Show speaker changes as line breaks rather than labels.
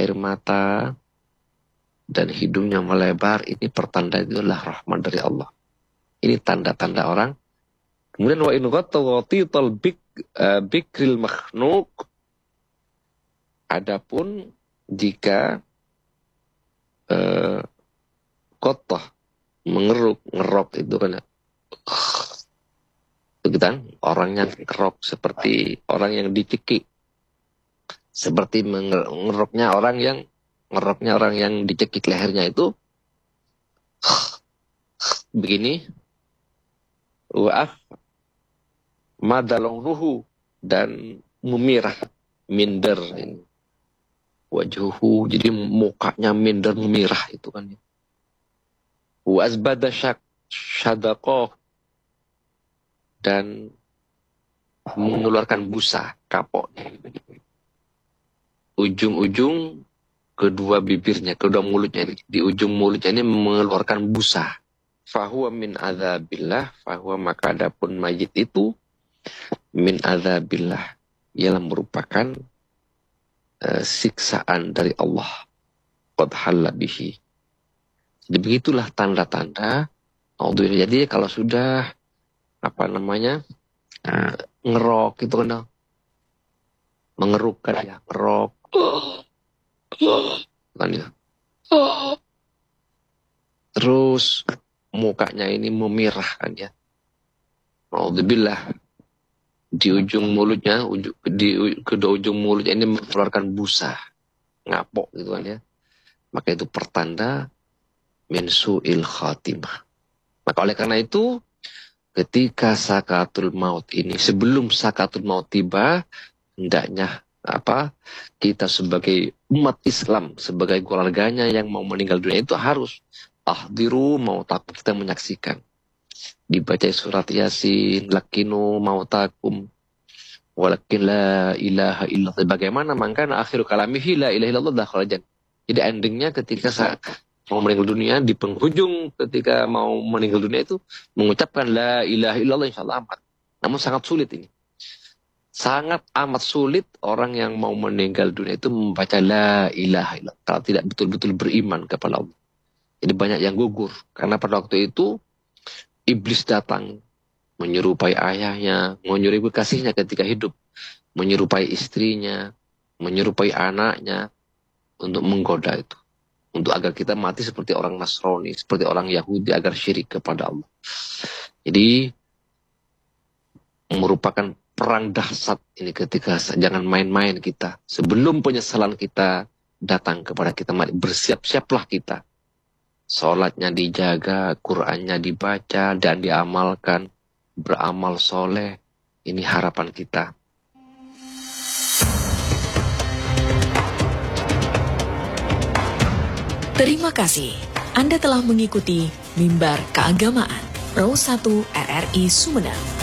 air mata, dan hidungnya melebar, ini pertanda itu adalah rahmat dari Allah. Ini tanda-tanda orang. Kemudian wa in ghatatil bikril makhnuk. Adapun jika qatah ngerok itu kan itu kan orangnya ngerok seperti orang yang dicekik. Seperti ngeroknya orang yang dicekik lehernya itu begini, wa'af madalong ruhu, dan memirah, minder ini wajhuhu, jadi mukanya minder memirah itu kan, wa'azbada syadaqoh, dan mengeluarkan busa kapok, ujung-ujung kedua bibirnya, kedua mulutnya ini, di ujung mulutnya ini mengeluarkan busa. Fahuwa min adzabillah, fahuwa, maka adapun mayit itu min adzabillah, ialah merupakan siksaan dari Allah. Qad halla bihi. Jadi begitulah tanda-tanda. Jadi kalau sudah ngerok itu kan, mengerukkan ya, ngerok kan ya. Terus mukanya ini memirah kan ya. Alhamdulillah, di ujung mulutnya, kedua ujung mulutnya ini mengeluarkan busa, ngapok gitu kan ya. Maka itu pertanda min su'il khatimah. Maka oleh karena itu, ketika sakatul maut ini, sebelum sakatul maut tiba, hendaknya kita sebagai umat Islam, sebagai keluarganya yang mau meninggal dunia itu harus ahdiru mautakum, kita menyaksikan. Dibaca surat Yasin, lakinu mautakum walakin la ilaha illallah. Bagaimana mangkana akhiru kalamihi la ilaha illallah dakhala jannah. Jadi endingnya ketika mau meninggal dunia, di penghujung ketika mau meninggal dunia itu mengucapkan la ilaha illallah, insyaallah amat. Namun sangat sulit ini. Sangat amat sulit orang yang mau meninggal dunia itu membaca la ilaha illallah kalau tidak betul-betul beriman kepada Allah. Jadi banyak yang gugur karena pada waktu itu iblis datang menyerupai ayahnya, menyerupai kasihnya ketika hidup, menyerupai istrinya, menyerupai anaknya untuk menggoda itu. Untuk agar kita mati seperti orang Nasrani, seperti orang Yahudi, agar syirik kepada Allah. Jadi merupakan perang dahsyat ini ketika jangan main-main kita. Sebelum penyesalan kita datang kepada kita, bersiap-siaplah kita. Sholatnya dijaga, Qur'annya dibaca dan diamalkan, beramal soleh. Ini harapan kita.
Terima kasih. Anda telah mengikuti Mimbar Keagamaan Pro 1 RRI Sumeneb.